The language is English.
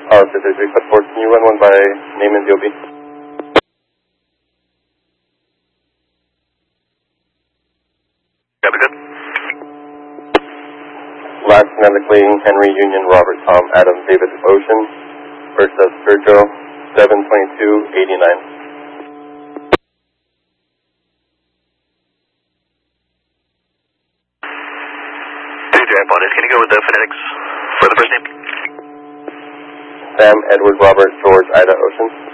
Statistics at 4, can you run one by name and DOB? Copy, good. Last phonetically, Henry, Union, Robert, Tom, Adam, David, Ocean, versus Sergio, 72289. Can you go with the phonetics for the first name? Sam, Edward, Robert, George, Ida, Ocean.